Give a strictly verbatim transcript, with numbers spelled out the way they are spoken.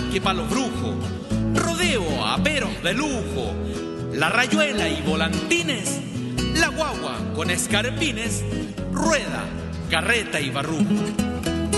que pa' los brujos, rodeo a peros de lujo, la rayuela y volantines, la guagua con escarpines, rueda, carreta y barrujo.